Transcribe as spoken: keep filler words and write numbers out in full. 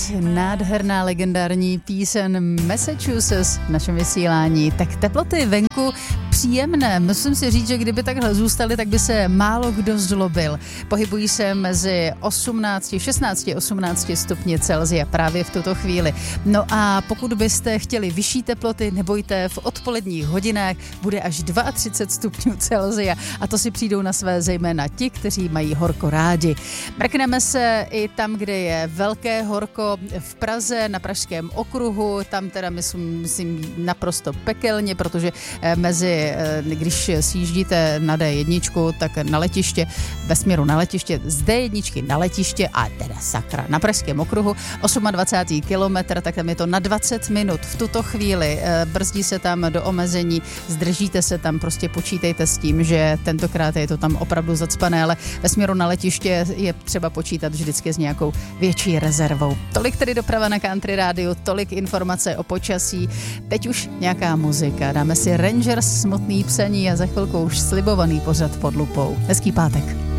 Nádherná legendární píseň Massachusetts v našem vysílání. Tak teploty venku příjemné. Musím si říct, že kdyby takhle zůstaly, tak by se málo kdo zlobil. Pohybují se mezi osmnáct, šestnáct, osmnáct stupni Celsia právě v tuto chvíli. No a pokud byste chtěli vyšší teploty, nebojte, v odpoledních hodinách bude až třicet dva stupňů Celsia a to si přijdou na své zejména ti, kteří mají horko rádi. Mrkneme se i tam, kde je velké horko v Praze, na Pražském okruhu, tam teda myslím, myslím naprosto pekelně, protože mezi, když sjíždíte na dé jedna, tak na letiště, ve směru na letiště, z dé jedna na letiště a teda sakra, na Pražském okruhu, dvacátý osmý kilometr, tak tam je to na dvacet minut v tuto chvíli, brzdí se tam do omezení, zdržíte se tam, prostě počítejte s tím, že tentokrát je to tam opravdu zacpané, ale ve směru na letiště je třeba počítat vždycky s nějakou větší rezervou. Tolik tedy doprava na Country Rádiu, tolik informace o počasí. Teď už nějaká muzika. Dáme si Rangers, Smutný psaní a za chvilku už slibovaný pořad pod lupou. Hezký pátek.